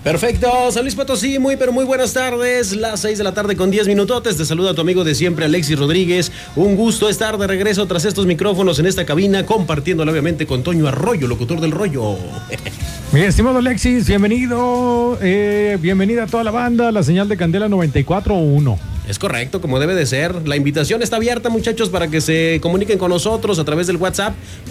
Perfecto, San Luis Potosí, muy pero muy buenas tardes, las 6 de la tarde con 10 minutotes, te saluda tu amigo de siempre, Alexis Rodríguez, un gusto estar de regreso tras estos micrófonos en esta cabina, compartiéndolo obviamente con Toño Arroyo, locutor del rollo. Mi estimado Alexis, bienvenido, bienvenida a toda la banda, la señal de Candela 94.1. Es correcto, como debe de ser. La invitación está abierta, muchachos, para que se comuniquen con nosotros a través del WhatsApp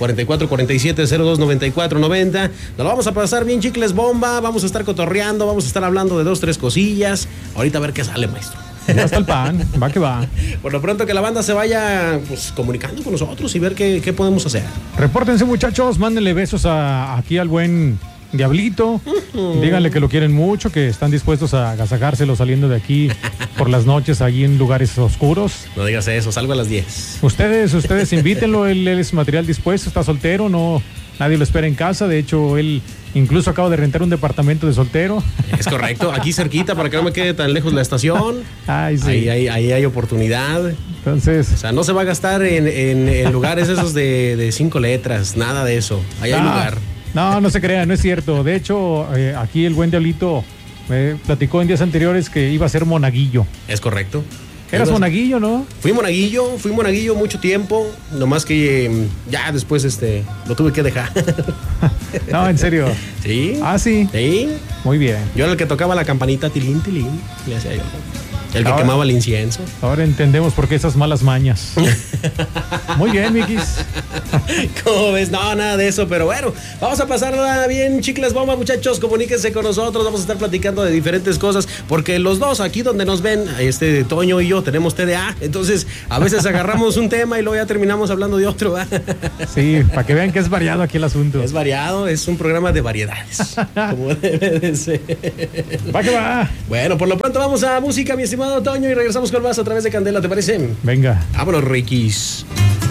4447-029490. Nos lo vamos a pasar bien chicles bomba, vamos a estar cotorreando, vamos a estar hablando de 2-3 cosillas. Ahorita a ver qué sale, maestro. Ya está el pan, va que va. Por lo pronto que la banda se vaya pues comunicando con nosotros y ver qué podemos hacer. Repórtense, muchachos, mándenle besos aquí al buen Diablito. Díganle que lo quieren mucho, que están dispuestos a agasajárselo saliendo de aquí por las noches, allí en lugares oscuros. No digas eso, salgo a las 10. Ustedes invítenlo, él es material dispuesto, está soltero, no, nadie lo espera en casa. De hecho, él incluso acaba de rentar un departamento de soltero. Es correcto, aquí cerquita para que no me quede tan lejos la estación. Ay, sí. Ahí hay oportunidad. Entonces, o sea, no se va a gastar en lugares esos de 5 letras, nada de eso. Ahí hay lugar. No se crea, no es cierto. De hecho, aquí el buen Diablito me platicó en días anteriores que iba a ser monaguillo. Es correcto. ¿Eras monaguillo, no? Fui monaguillo mucho tiempo, nomás que ya después lo tuve que dejar. No, en serio. ¿Sí? Ah, sí. Sí. Muy bien. Yo era el que tocaba la campanita, tilín, le hacía yo. El que quemaba el incienso. Ahora entendemos por qué esas malas mañas. Muy bien, Mikis. ¿Cómo ves? No, nada de eso, pero bueno, vamos a pasarla bien, chicles bomba, muchachos, comuníquense con nosotros, vamos a estar platicando de diferentes cosas, porque los dos aquí donde nos ven, Toño y yo, tenemos TDA, entonces a veces agarramos un tema y luego ya terminamos hablando de otro, ¿verdad? Sí, para que vean que es variado aquí el asunto. Es variado, es un programa de variedades, como debe de ser. Va que va. Bueno, por lo pronto vamos a música, mi estimado Toño, y regresamos con más a través de Candela, ¿te parece? Venga. Vámonos, Rikis.